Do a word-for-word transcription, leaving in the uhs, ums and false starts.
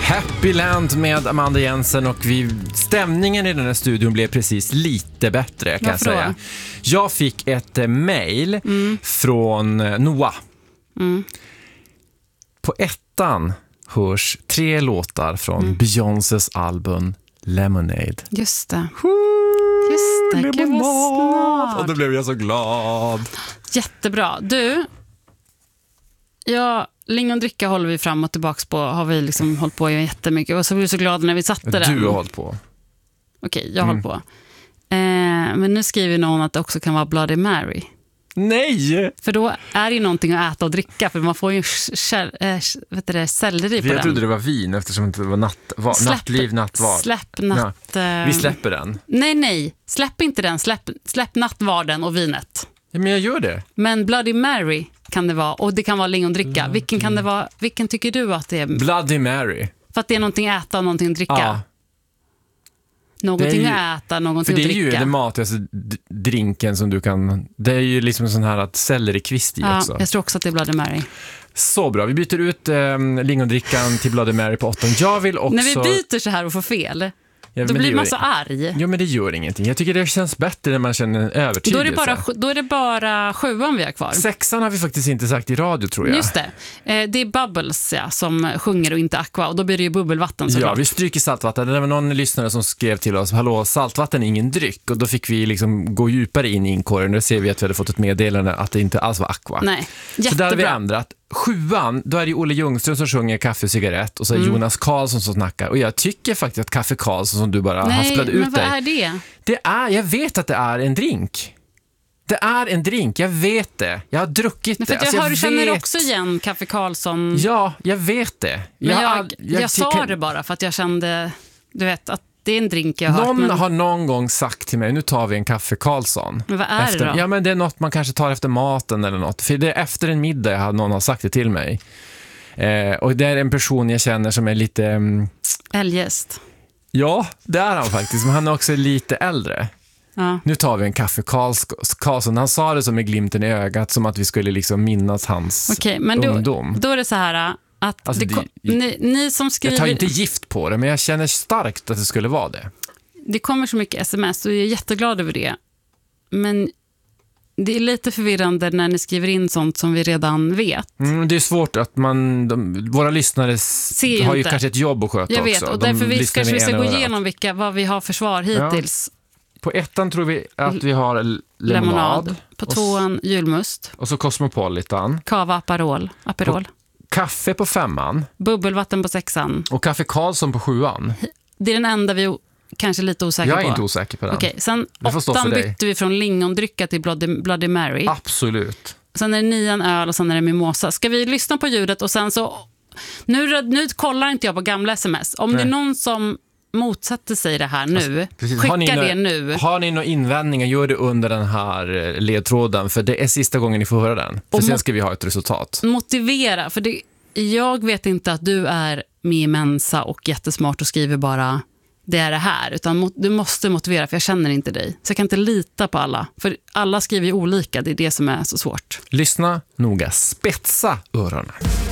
Happyland med Amanda Jensen och vi, stämningen i den här studion blev precis lite bättre kan jag säga. Jag fick ett eh, mail mm. från eh, Noah. Mm. På ettan hörs tre låtar från mm. Beyoncés album Lemonade. Just det. Just det, gud vad snart. Och då blev jag så glad. Jättebra. Du, ja, lingondricka håller vi fram och tillbaka på. Har vi liksom hållit på jättemycket. Och så var vi så glada när vi satte du den. Du har hållit på. Okej, jag har mm. hållit på. Eh, men nu skriver någon att det också kan vara Bloody Mary. Nej! För då är det ju någonting att äta och dricka. För man får ju käll, äh, vet du, selleri på jag den. Jag trodde det var vin eftersom det var natt, var, släpp, nattliv, nattvar. Släpp natt... Ja. Vi släpper den. Nej, nej. Släpp inte den. Släpp, släpp nattvarden och vinet. Ja, men jag gör det. Men Bloody Mary kan det vara. Och det kan vara lingondricka. Bloody. Vilken kan det vara? Vilken tycker du att det är? Bloody Mary. För att det är någonting att äta och någonting att dricka. Ja. Någonting ju, att äta, någonting att dricka. För det är ju den matigaste drinken som du kan... Det är ju liksom en sån här att sellerikvist i ja, också. Jag tror också att det är Bloody Mary. Så bra, vi byter ut eh, lingondrickan till Bloody Mary på åttan. Jag vill också... När vi byter så här och får fel... Ja, då blir man så arg. Ja, men det gör ingenting. Jag tycker det känns bättre när man känner en övertygelse. Då är det bara, då är det bara sjuan vi har kvar. Sexan har vi faktiskt inte sagt i radio, tror jag. Just det. Eh, det är Bubbles ja, som sjunger och inte Aqua. Och då blir det ju bubbelvatten såklart. Ja, vi stryker saltvatten. Det var någon lyssnare som skrev till oss: hallå, saltvatten är ingen dryck. Och då fick vi liksom gå djupare in i inkorren. Då ser vi att vi hade fått ett meddelande att det inte alls var Aqua. Nej, jättebra. Så där har vi ändrat. Sjuan, då är det Olle Ljungström som sjunger Kaffe och cigarett och så är mm. Jonas Karlsson som snackar. Och jag tycker faktiskt att Kaffe Karlsson som du bara Nej, hasplade ut men vad dig. är det? Det är, jag vet att det är en drink. Det är en drink, jag vet det. Jag har druckit men för det. jag, alltså, hör, jag känner vet... också igen Kaffe Karlsson. Ja, jag vet det. Men jag, jag, jag, jag, jag sa kan... det bara för att jag kände, du vet, att det är en drink jag har någon hört. Men... har någon gång sagt till mig, nu tar vi en Kaffe Karlsson. Men vad är efter... det då? Ja, men det är något man kanske tar efter maten eller något. För det är efter en middag har någon har sagt det till mig. Eh, och det är en person jag känner som är lite... Um... Eljest. Ja, det är han faktiskt. Men han är också lite äldre. Ja. Nu tar vi en Kaffe Karlsson. Han sa det som med glimten i ögat, som att vi skulle liksom minnas hans Okej, men då, ungdom. Då är det så här att alltså, det, det, ni, ni som skriver... Jag tar inte gift på det, men jag känner starkt att det skulle vara det. Det kommer så mycket sms och jag är jätteglad över det. Men det är lite förvirrande när ni skriver in sånt som vi redan vet. Mm, det är svårt att man... De, våra lyssnare Ser har ju inte. kanske ett jobb att sköta också. Jag vet, också. och därför vi ska, vi ska gå överallt. igenom vilka, vad vi har för svar hittills. Ja. På ettan tror vi att vi har lemonad. lemonad. På tvåan julmust. Och så Cosmopolitan. Cava Aperol. Aperol. På kaffe på femman. Bubbelvatten på sexan. Och Kaffe Karlsson på sjuan. Det är den enda vi är kanske lite osäker på. Jag är på. inte osäker på den. Okej, sen åttan bytte vi från lingondricka till Bloody, Bloody Mary. Absolut. Sen är det nian öl och sen är det mimosa. Ska vi lyssna på ljudet och sen så... Nu, nu kollar inte jag på gamla sms. Om Nej. det är någon som motsätter sig det här nu, alltså, skicka det några, nu. Har ni några invändningar, gör det under den här ledtråden, för det är sista gången ni får höra den. För och sen ska vi ha ett resultat. Motivera, för det, jag vet inte att du är med i Mensa och jättesmart och skriver bara det är det här, utan du måste motivera, för jag känner inte dig. Så jag kan inte lita på alla, för alla skriver ju olika, det är det som är så svårt. Lyssna noga, spetsa öronen.